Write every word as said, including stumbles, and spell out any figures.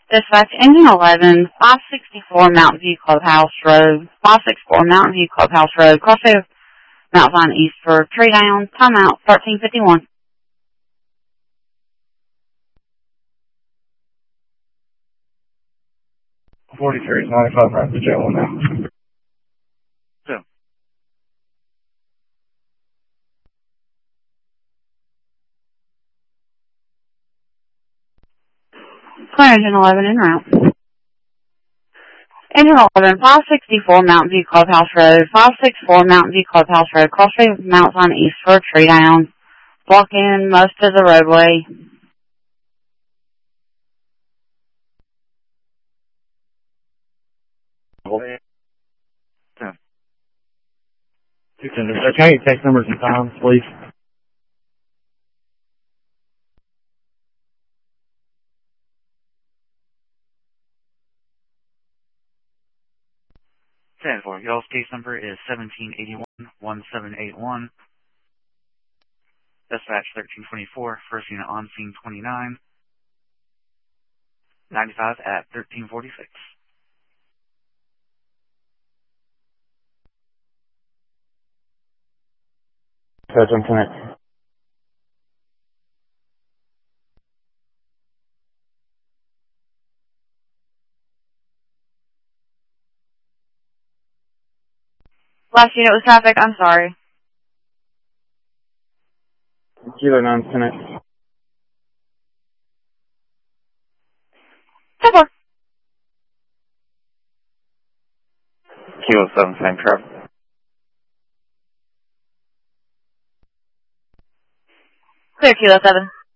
Dispatch Engine eleven, five sixty-four Mountain View Clubhouse Road, five sixty-four Mountain View Clubhouse Road, Crossroad, Mount Zion East for tree down, timeout thirteen fifty-one. forty-three, ninety-five, right to jail now. So. Clear Engine eleven en route. Engine eleven, five sixty-four Mountain View Clubhouse Road, five sixty-four Mountain View Clubhouse Road, Crossroad, Mount Zion East for a tree down, blocking most of the roadway. So. Two tenders. Sir, can I get text numbers and times, please? ten four. Y'all's case number is seventeen eighty-one, one seven eight one. Dispatch thirteen twenty-four. First unit on scene twenty-nine. ninety-five at thirteen forty-six. Touch on connect. Last unit was traffic, I'm sorry. Kilo nine connect. ten four. Kilo seven, same truck. Clear Kilo seven.